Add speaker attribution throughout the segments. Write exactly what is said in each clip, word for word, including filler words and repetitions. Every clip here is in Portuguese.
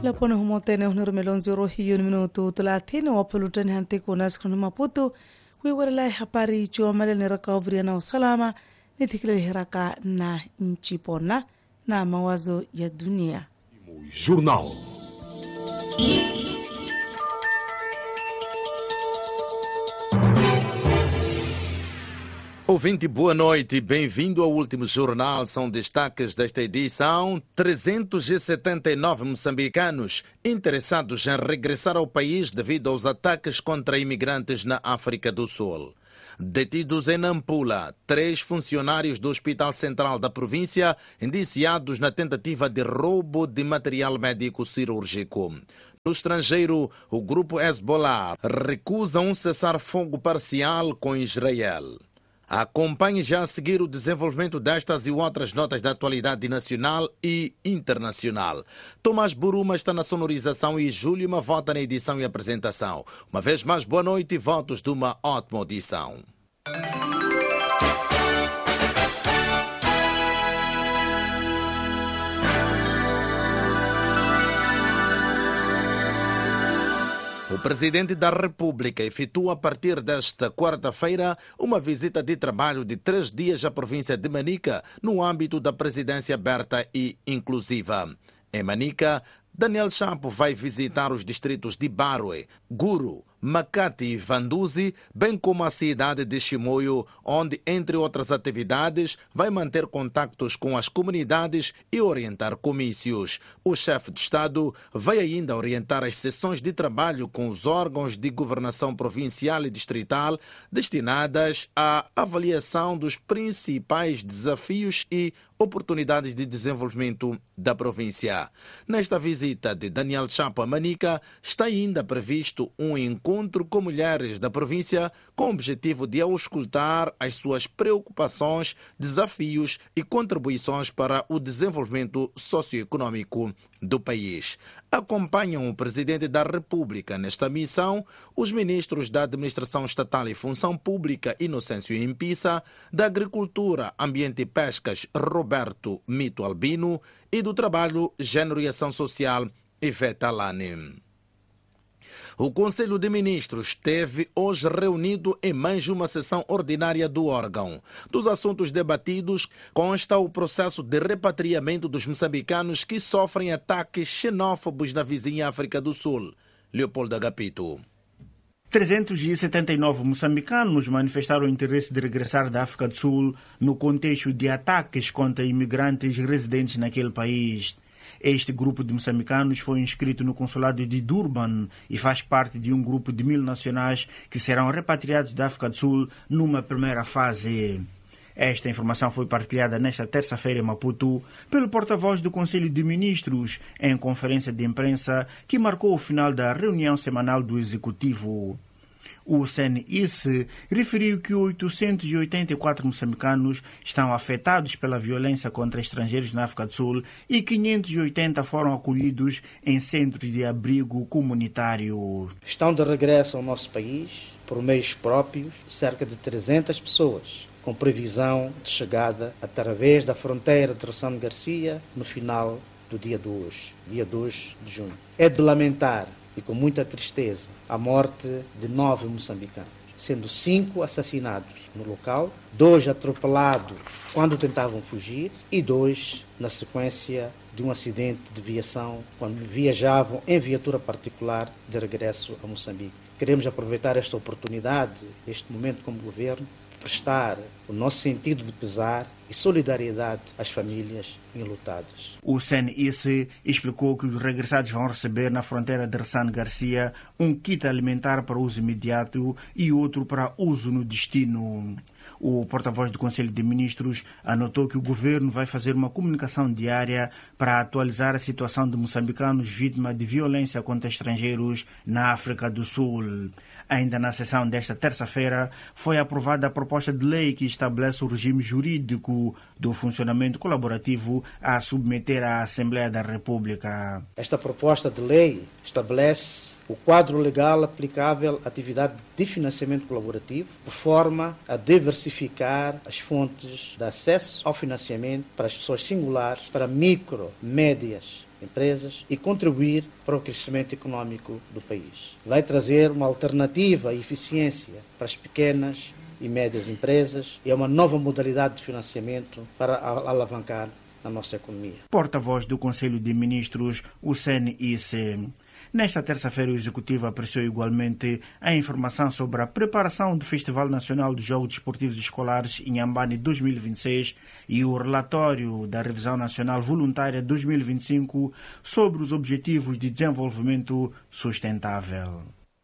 Speaker 1: Lapona humotene hunuru melonzi rohi yun minuto thelathini wapelutani hante kuna skunu Maputo wiwerelai hapari chomale niraka uvriana usalama nithikile hiraka na nchi pona na mawazo ya dunia.
Speaker 2: Jornal. Ouvinte, boa noite e bem-vindo ao último jornal. São destaques desta edição. trezentos e setenta e nove moçambicanos interessados em regressar ao país devido aos ataques contra imigrantes na África do Sul. Detidos em Nampula, três funcionários do Hospital Central da província indiciados na tentativa de roubo de material médico cirúrgico. No estrangeiro, o grupo Hezbollah recusa um cessar-fogo parcial com Israel. Acompanhe já a seguir o desenvolvimento destas e outras notas da atualidade nacional e internacional. Tomás Buruma está na sonorização e Júlio Mavota na edição e apresentação. Uma vez mais, boa noite e votos de uma ótima audição. O Presidente da República efetua a partir desta quarta-feira uma visita de trabalho de três dias à província de Manica, no âmbito da presidência aberta e inclusiva. Em Manica, Daniel Chapo vai visitar os distritos de Barwe, Guru, Makati e Vanduzi, bem como a cidade de Chimoio, onde, entre outras atividades, vai manter contactos com as comunidades e orientar comícios. O chefe de Estado vai ainda orientar as sessões de trabalho com os órgãos de governação provincial e distrital destinadas à avaliação dos principais desafios e oportunidades de desenvolvimento da província. Nesta visita de Daniel Chapo a Manica, está ainda previsto um encontro com mulheres da província com o objetivo de auscultar as suas preocupações, desafios e contribuições para o desenvolvimento socioeconômico do país. Acompanham o Presidente da República nesta missão os ministros da Administração Estatal e Função Pública, Inocêncio Impissa, da Agricultura, Ambiente e Pescas, Roberto Mito Albino, e do Trabalho, Gênero e Ação Social, Iveta Lane. O Conselho de Ministros esteve hoje reunido em mais uma sessão ordinária do órgão. Dos assuntos debatidos consta o processo de repatriamento dos moçambicanos que sofrem ataques xenófobos na vizinha África do Sul. Leopoldo Agapito.
Speaker 3: trezentos e setenta e nove moçambicanos manifestaram o interesse de regressar da África do Sul no contexto de ataques contra imigrantes residentes naquele país. Este grupo de moçambicanos foi inscrito no consulado de Durban e faz parte de um grupo de mil nacionais que serão repatriados da África do Sul numa primeira fase. Esta informação foi partilhada nesta terça-feira em Maputo pelo porta-voz do Conselho de Ministros em conferência de imprensa que marcou o final da reunião semanal do Executivo. O C N I S referiu que oitocentos e oitenta e quatro moçambicanos estão afetados pela violência contra estrangeiros na África do Sul e quinhentos e oitenta foram acolhidos em centros de abrigo comunitário.
Speaker 4: Estão de regresso ao nosso país, por meios próprios, cerca de trezentas pessoas, com previsão de chegada através da fronteira de Ressano Garcia no final do dia de hoje, dia dois de junho. É de lamentar e com muita tristeza a morte de nove moçambicanos, sendo cinco assassinados no local, dois atropelados quando tentavam fugir e dois na sequência de um acidente de viação quando viajavam em viatura particular de regresso a Moçambique. Queremos aproveitar esta oportunidade, este momento como governo, prestar o nosso sentido de pesar e solidariedade às famílias enlutadas.
Speaker 3: O C N I S explicou que os regressados vão receber na fronteira de Ressano Garcia um kit alimentar para uso imediato e outro para uso no destino. O porta-voz do Conselho de Ministros anotou que o governo vai fazer uma comunicação diária para atualizar a situação de moçambicanos vítimas de violência contra estrangeiros na África do Sul. Ainda na sessão desta terça-feira foi aprovada a proposta de lei que estabelece o regime jurídico do funcionamento colaborativo a submeter à Assembleia da República.
Speaker 4: Esta proposta de lei estabelece o quadro legal aplicável à atividade de financiamento colaborativo, de forma a diversificar as fontes de acesso ao financiamento para as pessoas singulares, para micro, médias empresas e contribuir para o crescimento econômico do país. Vai trazer uma alternativa e eficiência para as pequenas e médias empresas e é uma nova modalidade de financiamento para alavancar a nossa economia.
Speaker 3: Porta-voz do Conselho de Ministros, o C N I C. Nesta terça-feira, o Executivo apreciou igualmente a informação sobre a preparação do Festival Nacional dos Jogos Desportivos Escolares Inhambane dois mil e vinte e seis e o relatório da Revisão Nacional Voluntária dois mil e vinte e cinco sobre os Objetivos de Desenvolvimento Sustentável.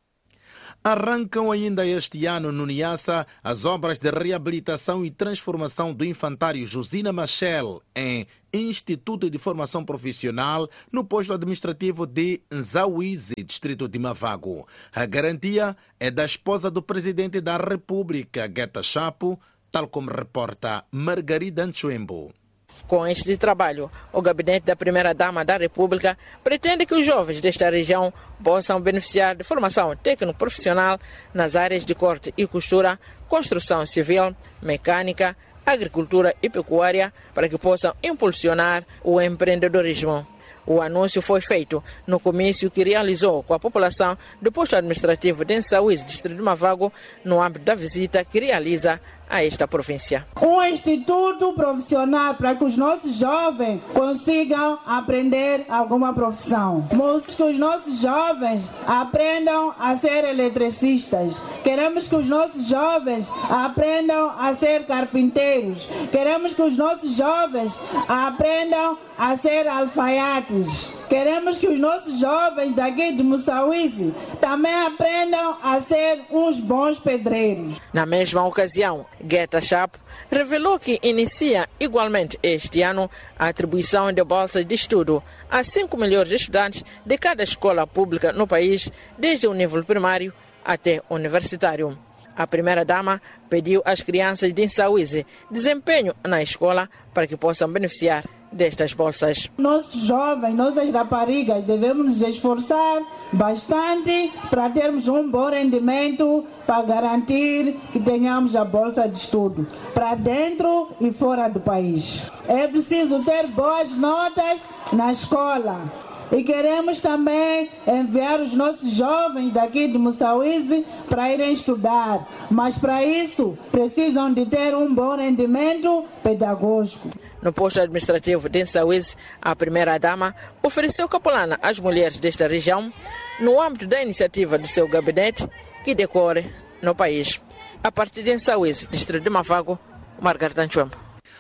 Speaker 2: Arrancam ainda este ano no Niassa as obras de reabilitação e transformação do infantário Josina Machel em Instituto de Formação Profissional no posto administrativo de Nzauize, distrito de Mavago. A garantia é da esposa do presidente da República, Guetta Chapo, tal como reporta Margarida Nchuembo.
Speaker 5: Com este trabalho, o gabinete da Primeira-Dama da República pretende que os jovens desta região possam beneficiar de formação técnico-profissional nas áreas de corte e costura, construção civil, mecânica, agricultura e pecuária, para que possam impulsionar o empreendedorismo. O anúncio foi feito no comício que realizou com a população do posto administrativo de Nzauize, distrito de Mavago, no âmbito da visita que realiza a esta província.
Speaker 6: Um instituto profissional para que os nossos jovens consigam aprender alguma profissão. Que os nossos jovens aprendam a ser eletricistas. Queremos que os nossos jovens aprendam a ser carpinteiros. Queremos que os nossos jovens aprendam a ser alfaiates. Queremos que os nossos jovens daqui de Nzauize também aprendam a ser uns bons pedreiros.
Speaker 5: Na mesma ocasião, Guetta Chapo revelou que inicia igualmente este ano a atribuição de bolsas de estudo a cinco melhores estudantes de cada escola pública no país, desde o nível primário até universitário. A primeira-dama pediu às crianças de Nzauize desempenho na escola para que possam beneficiar destas bolsas.
Speaker 6: Nossos jovens, nossas raparigas, devemos nos esforçar bastante para termos um bom rendimento, para garantir que tenhamos a bolsa de estudo para dentro e fora do país. É preciso ter boas notas na escola. E queremos também enviar os nossos jovens daqui de Nzauize para irem estudar. Mas para isso precisam de ter um bom rendimento pedagógico.
Speaker 5: No posto administrativo de Nzauize, a primeira-dama ofereceu capulana às mulheres desta região no âmbito da iniciativa do seu gabinete que decorre no país. A partir de Nzauize, distrito de Mavago, Margarida Nchuembo.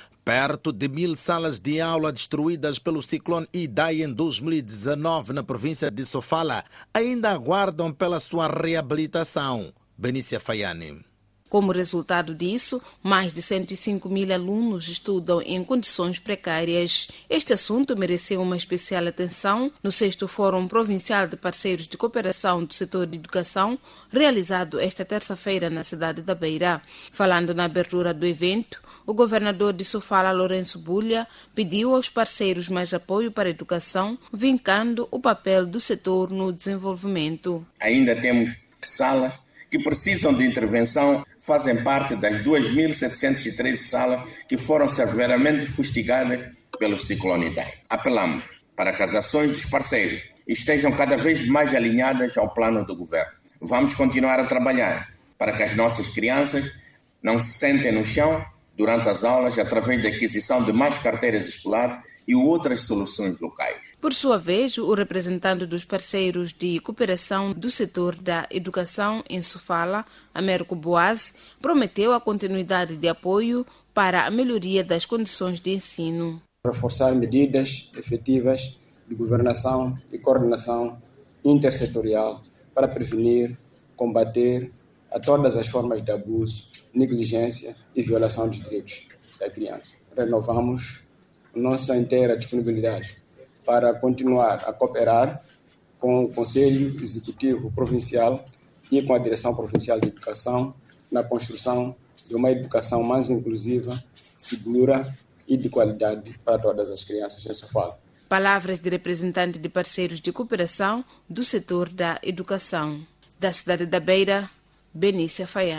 Speaker 2: Perto de mil salas de aula destruídas pelo ciclone Idai em dois mil e dezenove na província de Sofala ainda aguardam pela sua reabilitação. Benícia Faiani.
Speaker 7: Como resultado disso, mais de cento e cinco mil alunos estudam em condições precárias. Este assunto mereceu uma especial atenção no sexto Fórum Provincial de Parceiros de Cooperação do Setor de Educação, realizado esta terça-feira na cidade da Beira. Falando na abertura do evento, o governador de Sofala, Lourenço Bulha, pediu aos parceiros mais apoio para a educação, vincando o papel do setor no desenvolvimento.
Speaker 8: Ainda temos salas que precisam de intervenção, fazem parte das duas mil setecentas e treze salas que foram severamente fustigadas pelo ciclone Idai. Apelamos para que as ações dos parceiros estejam cada vez mais alinhadas ao plano do governo. Vamos continuar a trabalhar para que as nossas crianças não se sentem no chão durante as aulas através da aquisição de mais carteiras escolares e outras soluções locais.
Speaker 7: Por sua vez, o representante dos parceiros de cooperação do setor da educação em Sofala, Américo Boaz, prometeu a continuidade de apoio para a melhoria das condições de ensino.
Speaker 9: Reforçar medidas efetivas de governação e coordenação intersetorial para prevenir, combater a todas as formas de abuso, negligência e violação dos direitos da criança. Renovamos nossa inteira disponibilidade para continuar a cooperar com o Conselho Executivo Provincial e com a Direção Provincial de Educação na construção de uma educação mais inclusiva, segura e de qualidade para todas as crianças em Sofala.
Speaker 7: Palavras de representante de parceiros de cooperação do setor da educação. Da cidade da Beira, Benícia Faiani.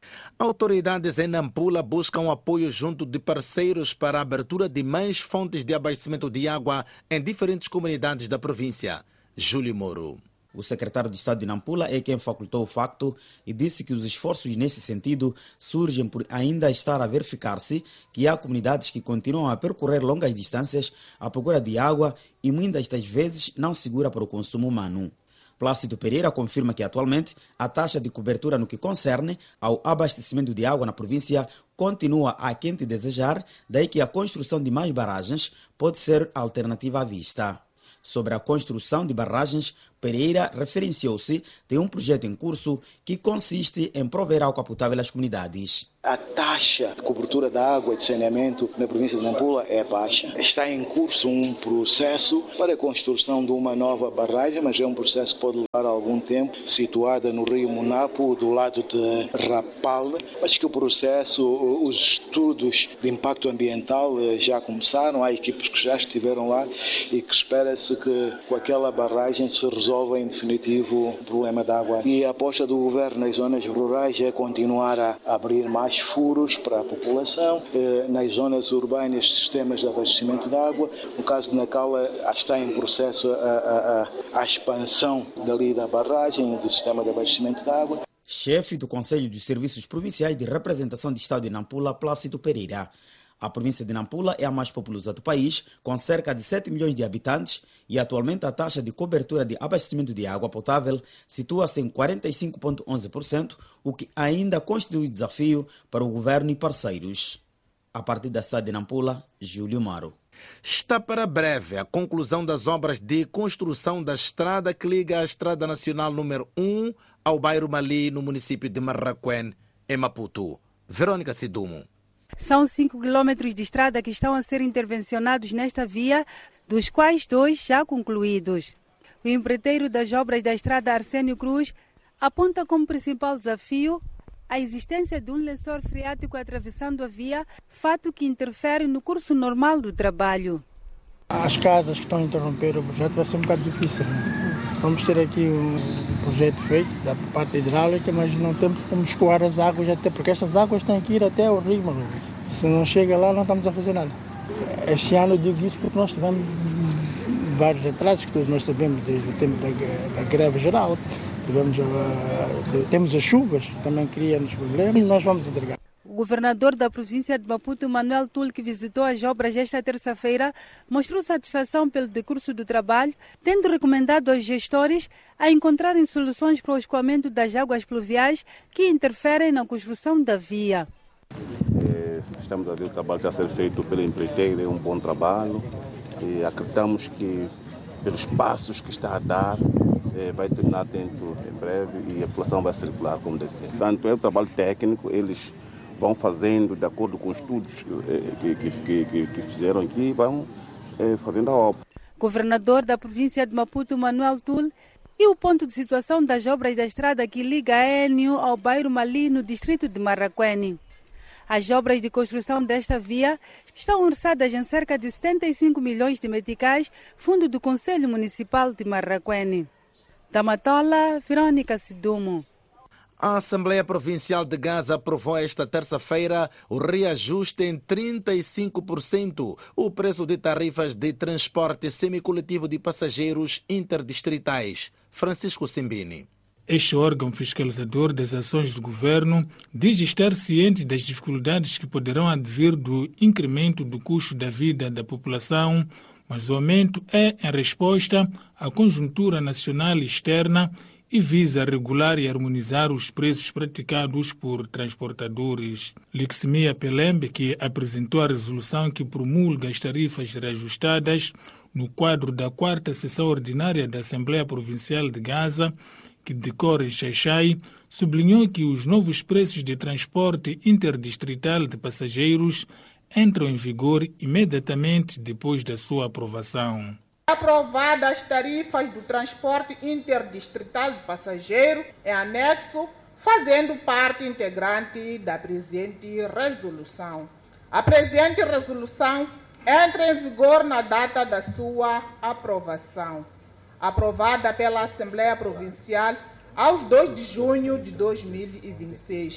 Speaker 2: Autoridades em Nampula buscam apoio junto de parceiros para a abertura de mais fontes de abastecimento de água em diferentes comunidades da província. Júlio Moro.
Speaker 10: O secretário de Estado de Nampula é quem facultou o facto e disse que os esforços nesse sentido surgem por ainda estar a verificar-se que há comunidades que continuam a percorrer longas distâncias à procura de água e muitas das vezes não segura para o consumo humano. Plácido Pereira confirma que atualmente a taxa de cobertura no que concerne ao abastecimento de água na província continua aquém de desejar, daí que a construção de mais barragens pode ser a alternativa à vista. Sobre a construção de barragens, Pereira referenciou-se de um projeto em curso que consiste em prover água potável às comunidades.
Speaker 11: A taxa de cobertura da água e de saneamento na província de Nampula é baixa. Está em curso um processo para a construção de uma nova barragem, mas é um processo que pode levar algum tempo, situada no rio Munapo, do lado de Rapal. Acho que o processo, os estudos de impacto ambiental já começaram, há equipes que já estiveram lá e que espera-se que com aquela barragem se resolva em definitivo o problema da água. E a aposta do governo nas zonas rurais é continuar a abrir mais furos para a população, nas zonas urbanas sistemas de abastecimento de água. No caso de Nacala está em processo a, a, a, a expansão dali da barragem do sistema de abastecimento de água.
Speaker 10: Chefe do Conselho dos Serviços Provinciais de Representação de Estado de Nampula, Plácido Pereira. A província de Nampula é a mais populosa do país, com cerca de sete milhões de habitantes, e atualmente a taxa de cobertura de abastecimento de água potável situa-se em quarenta e cinco vírgula onze por cento, o que ainda constitui desafio para o governo e parceiros. A partir da cidade de Nampula, Júlio Maro.
Speaker 2: Está para breve a conclusão das obras de construção da estrada que liga a Estrada Nacional número um ao bairro Mali, no município de Marraquém, em Maputo. Verônica Sidumo.
Speaker 12: São cinco quilômetros de estrada que estão a ser intervencionados nesta via, dos quais dois já concluídos. O empreiteiro das obras da estrada Arsénio Cruz aponta como principal desafio a existência de um lençol freático atravessando a via, fato que interfere no curso normal do trabalho.
Speaker 13: As casas que estão a interromper o projeto vai ser um bocado difícil. Né? Vamos ter aqui um projeto feito da parte hidráulica, mas não temos como escoar as águas, até porque estas águas têm que ir até o rio Maluco. Se não chega lá, não estamos a fazer nada. Este ano eu digo isso porque nós tivemos vários atrasos, que todos nós sabemos desde o tempo da, da greve geral. Tivemos, uh, temos as chuvas, também cria-nos problemas, e nós vamos entregar.
Speaker 12: O governador da província de Maputo, Manuel Tull, que visitou as obras esta terça-feira, mostrou satisfação pelo decurso do trabalho, tendo recomendado aos gestores a encontrarem soluções para o escoamento das águas pluviais que interferem na construção da via.
Speaker 14: É, estamos a ver o trabalho que está a ser feito pela empreiteira, é um bom trabalho, e acreditamos que pelos passos que está a dar, é, vai terminar dentro em breve e a população vai circular como deve ser. Portanto, é um trabalho técnico, eles vão fazendo de acordo com os estudos que, que, que, que, que fizeram aqui e vão é, fazendo a obra.
Speaker 12: Governador da província de Maputo, Manuel Tull, e o ponto de situação das obras da estrada que liga a E N U ao bairro Mali, no distrito de Marraquém. As obras de construção desta via estão orçadas em cerca de setenta e cinco milhões de meticais, fundo do Conselho Municipal de Marraquém. Da Matola, Verônica Sidumo.
Speaker 2: A Assembleia Provincial de Gaza aprovou esta terça-feira o reajuste em trinta e cinco por cento o preço de tarifas de transporte semicoletivo de passageiros interdistritais. Francisco Simbini.
Speaker 15: Este órgão fiscalizador das ações do governo diz estar ciente das dificuldades que poderão advir do incremento do custo da vida da população, mas o aumento é em resposta à conjuntura nacional e externa e visa regular e harmonizar os preços praticados por transportadores. Liximia Pelembe, que apresentou a resolução que promulga as tarifas reajustadas no quadro da quarta sessão ordinária da Assembleia Provincial de Gaza, que decorre em Xai-Xai, sublinhou que os novos preços de transporte interdistrital de passageiros entram em vigor imediatamente depois da sua aprovação.
Speaker 16: Aprovadas as tarifas do transporte interdistrital de passageiro em anexo, fazendo parte integrante da presente resolução. A presente resolução entra em vigor na data da sua aprovação, aprovada pela Assembleia Provincial aos dois de junho de dois mil e vinte e seis.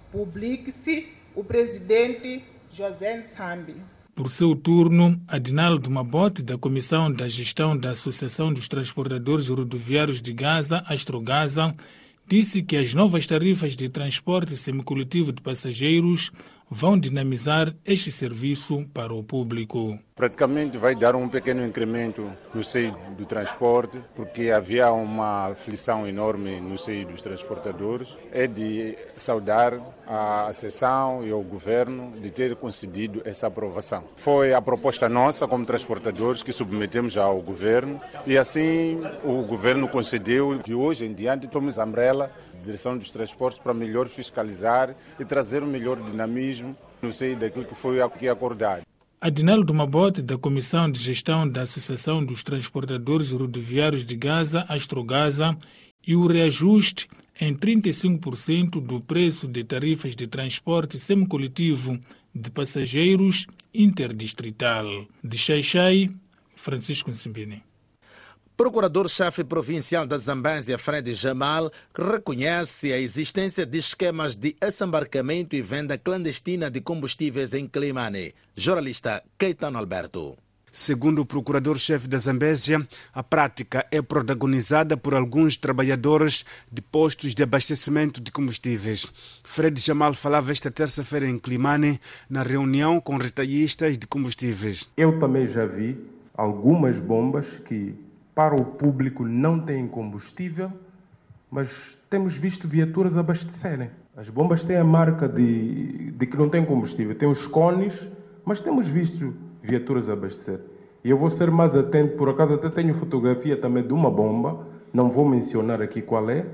Speaker 16: Publique-se o presidente José Nsambi.
Speaker 15: Por seu turno, Adinaldo Mabote, da Comissão da Gestão da Associação dos Transportadores Rodoviários de Gaza, Astrogaza, disse que as novas tarifas de transporte semicoletivo de passageiros vão dinamizar este serviço para o público.
Speaker 17: Praticamente vai dar um pequeno incremento no seio do transporte, porque havia uma aflição enorme no seio dos transportadores. É de saudar a Associação e o Governo de ter concedido essa aprovação. Foi a proposta nossa como transportadores que submetemos ao Governo e assim o Governo concedeu. De hoje em diante tomamos a umbrella, direção dos transportes, para melhor fiscalizar e trazer um melhor dinamismo no seio daquilo que foi aqui acordado.
Speaker 15: Adinaldo Mabote, da Comissão de Gestão da Associação dos Transportadores Rodoviários de Gaza, Astrogaza, e o reajuste em trinta e cinco por cento do preço de tarifas de transporte semicoletivo de passageiros interdistrital. De Xai-Xai, Francisco Nsimbini.
Speaker 2: Procurador-chefe provincial da Zambésia, Fred Jamal, reconhece a existência de esquemas de assambarcamento e venda clandestina de combustíveis em Climane. Jornalista Caetano Alberto.
Speaker 18: Segundo o procurador-chefe da Zambésia, a prática é protagonizada por alguns trabalhadores de postos de abastecimento de combustíveis. Fred Jamal falava esta terça-feira em Climane, na reunião com retalhistas de combustíveis.
Speaker 19: Eu também já vi algumas bombas que para o público não têm combustível, mas temos visto viaturas abastecerem. As bombas têm a marca de, de que não tem combustível, tem os cones, mas temos visto viaturas abastecer. E eu vou ser mais atento, por acaso até tenho fotografia também de uma bomba, não vou mencionar aqui qual é,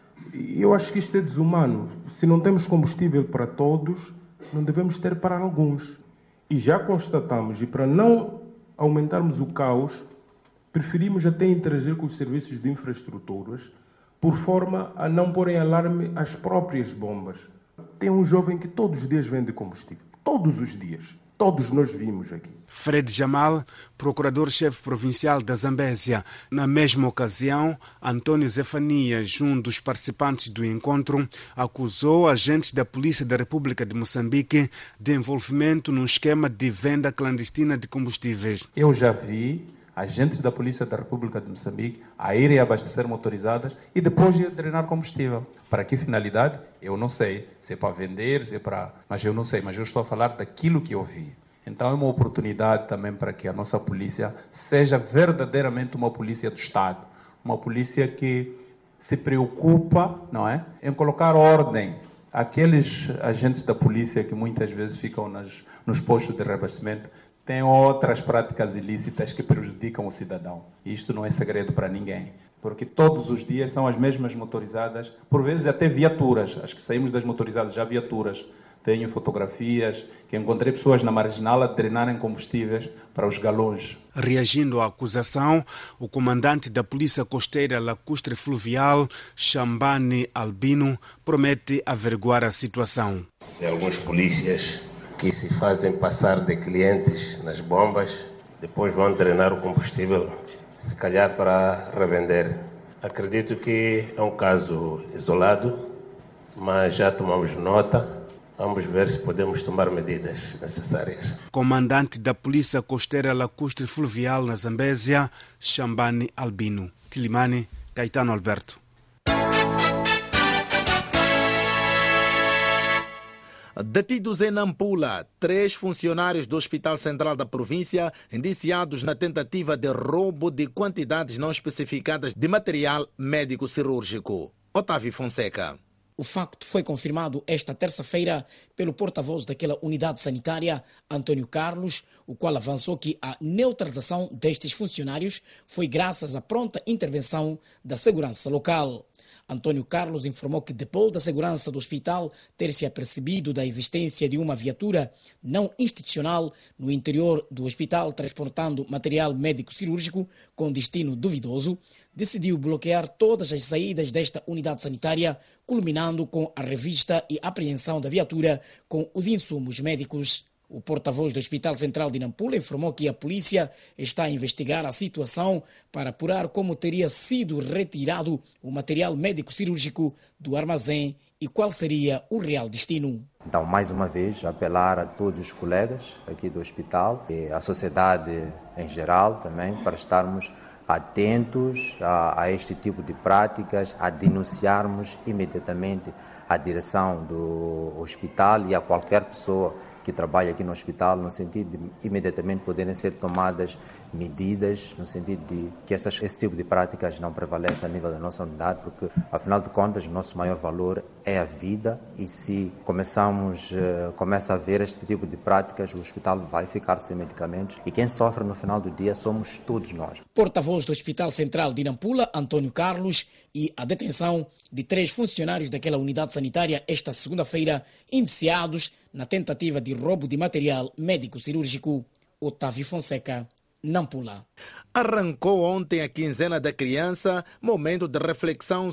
Speaker 19: e eu acho que isto é desumano. Se não temos combustível para todos, não devemos ter para alguns. E já constatamos, e para não aumentarmos o caos, preferimos até interagir com os serviços de infraestruturas, por forma a não porem alarme às próprias bombas. Tem um jovem que todos os dias vende combustível. Todos os dias. Todos nós vimos aqui.
Speaker 18: Fred Jamal, procurador-chefe provincial da Zambésia. Na mesma ocasião, Antônio Zefanias, um dos participantes do encontro, acusou agentes da Polícia da República de Moçambique de envolvimento num esquema de venda clandestina de combustíveis.
Speaker 20: Eu já vi agentes da Polícia da República de Moçambique a irem abastecer motorizadas e depois ir drenar combustível. Para que finalidade? Eu não sei. Se é para vender, se é para... Mas eu não sei, mas eu estou a falar daquilo que eu vi. Então é uma oportunidade também para que a nossa polícia seja verdadeiramente uma polícia do Estado. Uma polícia que se preocupa, não é, em colocar ordem. Aqueles agentes da polícia que muitas vezes ficam nas, nos postos de reabastecimento tem outras práticas ilícitas que prejudicam o cidadão. E isto não é segredo para ninguém, porque todos os dias são as mesmas motorizadas, por vezes até viaturas. Acho que saímos das motorizadas já viaturas. Tenho fotografias que encontrei pessoas na marginal a drenarem combustíveis para os galões.
Speaker 18: Reagindo à acusação, o comandante da Polícia Costeira Lacustre Fluvial, Xambani Albino, promete averiguar a situação.
Speaker 21: Tem alguns polícias que se fazem passar de clientes nas bombas, depois vão drenar o combustível, se calhar para revender. Acredito que é um caso isolado, mas já tomamos nota. Vamos ver se podemos tomar medidas necessárias.
Speaker 18: Comandante da Polícia Costeira Lacustre Fluvial na Zambésia, Xambani Albino. Quilimane, Caetano Alberto.
Speaker 2: Detidos em Nampula, três funcionários do Hospital Central da província indiciados na tentativa de roubo de quantidades não especificadas de material médico-cirúrgico. Otávio Fonseca.
Speaker 22: O facto foi confirmado esta terça-feira pelo porta-voz daquela unidade sanitária, Antônio Carlos, o qual avançou que a neutralização destes funcionários foi graças à pronta intervenção da segurança local. Antônio Carlos informou que depois da segurança do hospital ter se apercebido da existência de uma viatura não institucional no interior do hospital transportando material médico-cirúrgico com destino duvidoso, decidiu bloquear todas as saídas desta unidade sanitária, culminando com a revista e apreensão da viatura com os insumos médicos. O porta-voz do Hospital Central de Nampula informou que a polícia está a investigar a situação para apurar como teria sido retirado o material médico-cirúrgico do armazém e qual seria o real destino.
Speaker 1: Então, mais uma vez, apelar a todos os colegas aqui do hospital e a sociedade em geral também para estarmos atentos a, a este tipo de práticas, a denunciarmos imediatamente a direção do hospital e a qualquer pessoa que trabalha aqui no hospital, no sentido de imediatamente poderem ser tomadas medidas, no sentido de que essas, esse tipo de práticas não prevaleça a nível da nossa unidade, porque, afinal de contas, o nosso maior valor é a vida e se começamos, uh, começa a ver este tipo de práticas, o hospital vai ficar sem medicamentos e quem sofre no final do dia somos todos nós.
Speaker 22: Porta-voz do Hospital Central de Nampula, Antônio Carlos, e a detenção de três funcionários daquela unidade sanitária esta segunda-feira, indiciados na tentativa de roubo de material médico-cirúrgico. Otávio Fonseca, Nampula.
Speaker 2: Arrancou ontem a quinzena da criança, momento de reflexão